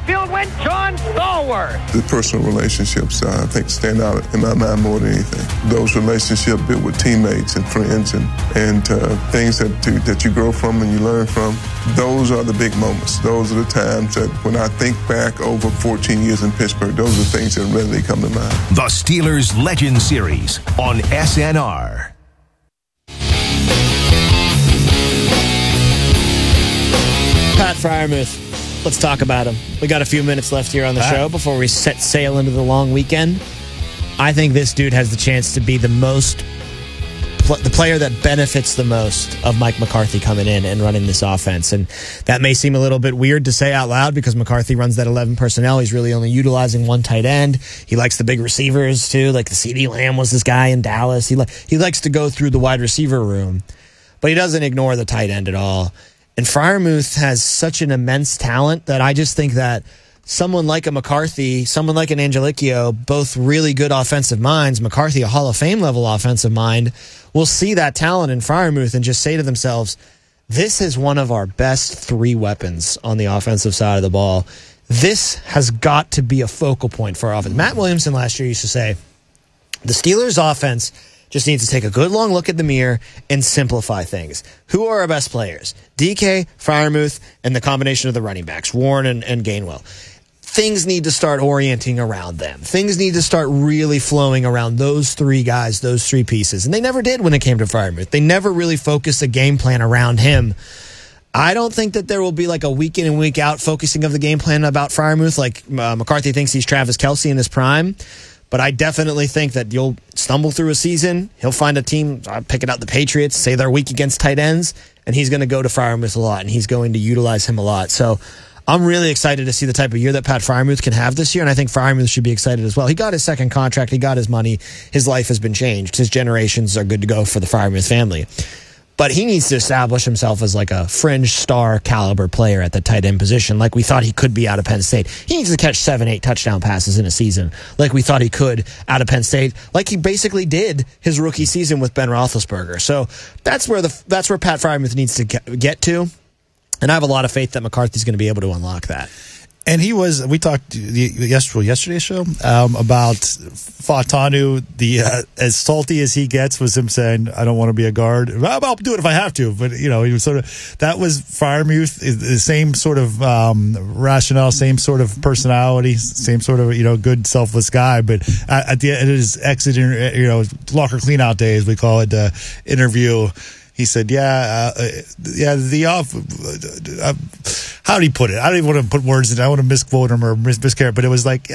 backfield went John Stallworth. The personal relationships, I think, stand out in my mind more than anything. Those relationships built with teammates and friends and things that you grow from and you learn from, those are the big moments. Those are the times that when I think back over 14 years in Pittsburgh, those are things that readily come to mind. The Steelers Legend Series on SNR. Pat Freiermuth. Let's talk about him. We got a few minutes left here on the show before we set sail into the long weekend. I think this dude has the chance to be the player that benefits the most of Mike McCarthy coming in and running this offense. And that may seem a little bit weird to say out loud because McCarthy runs that 11 personnel. He's really only utilizing one tight end. He likes the big receivers too, like the CeeDee Lamb was this guy in Dallas. He likes to go through the wide receiver room, but he doesn't ignore the tight end at all. And Freiermuth has such an immense talent that I just think that someone like a McCarthy, someone like an Angelicchio, both really good offensive minds, McCarthy a Hall of Fame level offensive mind, will see that talent in Freiermuth and just say to themselves, this is one of our best three weapons on the offensive side of the ball. This has got to be a focal point for our offense. Matt Williamson last year used to say, the Steelers' offense just needs to take a good long look at the mirror and simplify things. Who are our best players? DK, Freiermuth, and the combination of the running backs, Warren and Gainwell. Things need to start orienting around them. Things need to start really flowing around those three guys, those three pieces. And they never did when it came to Freiermuth. They never really focused a game plan around him. I don't think that there will be like a week in and week out focusing of the game plan about Freiermuth like McCarthy thinks he's Travis Kelce in his prime. But I definitely think that you'll stumble through a season. He'll find a team, picking out the Patriots, say they're weak against tight ends, and he's going to go to Freiermuth a lot, and he's going to utilize him a lot. So I'm really excited to see the type of year that Pat Freiermuth can have this year, and I think Freiermuth should be excited as well. He got his second contract. He got his money. His life has been changed. His generations are good to go for the Freiermuth family. But he needs to establish himself as like a fringe star caliber player at the tight end position, like we thought he could be out of Penn State. He needs to catch 7-8 touchdown passes in a season, like we thought he could out of Penn State, like he basically did his rookie season with Ben Roethlisberger. So that's where Pat Freiermuth needs to get to, and I have a lot of faith that McCarthy's going to be able to unlock that. And we talked yesterday's show about Fautanu. As salty as he gets was him saying, I don't want to be a guard. I'll do it if I have to. But, he was that was Freiermuth, the same sort of rationale, same sort of personality, same sort of, good, selfless guy. But at the end of his exit, locker cleanout day, as we call it, interview, he said, how did he put it? I don't even want to put words in it. I want to misquote him or miscarry, but it was like,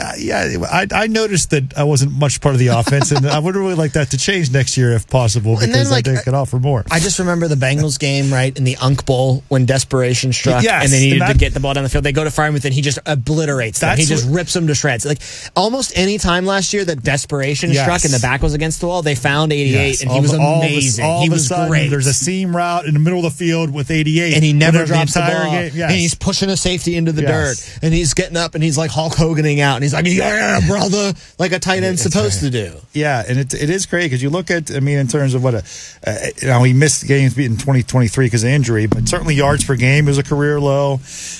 I noticed that I wasn't much part of the offense, and I would really like that to change next year if possible, because I think I could offer more. I just remember the Bengals game, right, in the Unk Bowl when desperation struck and they needed to get the ball down the field. They go to Freiermuth and he just obliterates them. He just rips them to shreds. Like almost any time last year that desperation struck and the back was against the wall, they found 88 and he was amazing. He was great. There's a seam route in the middle of the field with 88. And he never drops the ball. Game, and he's pushing a safety into the dirt. And he's getting up and he's like Hulk Hoganing out. And he's like, yeah, brother, like a tight end's supposed to do. Yeah, and it is great because you look at, in terms of what he missed games in 2023 because of injury, but certainly yards per game was a career low.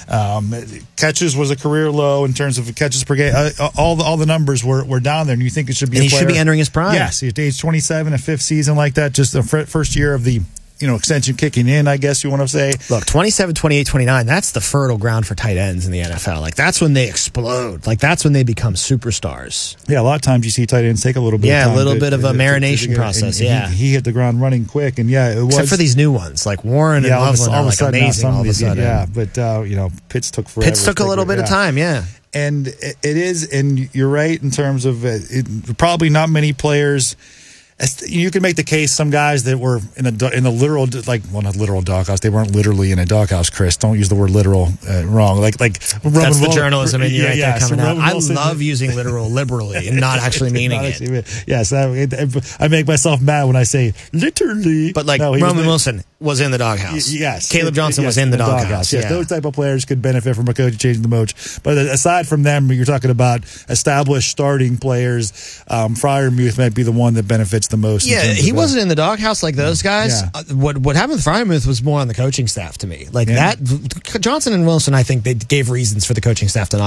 Catches was a career low in terms of catches per game. All the numbers were down there, and you think it should be and he should be entering his prime. Yes, at age 27, a fifth season like that, just the first year of the extension kicking in, I guess you want to say. Look, 27, 28, 29, that's the fertile ground for tight ends in the NFL. Like, that's when they explode. Like, that's when they become superstars. Yeah, a lot of times you see tight ends take a little bit of time. Yeah, a little bit of a marination process, He hit the ground running quick, and it was. Except for these new ones, like Warren and Loveland are like amazing all of a sudden. Yeah, but, Pitts took forever. Pitts took a little bit of time, yeah. And it is, and you're right in terms of probably not many players. You can make the case some guys that were in the literal, not literal doghouse. They weren't literally in a doghouse, Chris. Don't use the word literal wrong. Like that's the journalism in you right there coming out. I love using literal liberally and not actually meaning it. Yes, I make myself mad when I say literally. But Roman Wilson was in the doghouse. Yes. Caleb Johnson was in the doghouse. Yes, those type of players could benefit from a coach changing the moach. But aside from them, you're talking about established starting players. Freiermuth might be the one that benefits the most. Yeah, he wasn't in the doghouse like those guys. Yeah. What happened with Freiermuth was more on the coaching staff to me. That Johnson and Wilson, I think they gave reasons for the coaching staff to not